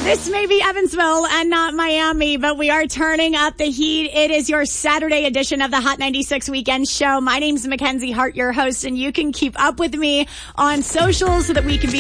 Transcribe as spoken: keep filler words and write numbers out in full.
This may be Evansville and not Miami, but we are turning up the heat. It is your Saturday edition of the Hot ninety-six Weekend Show. My name's Mackenzie Hart, your host, and you can keep up with me on social so that we can be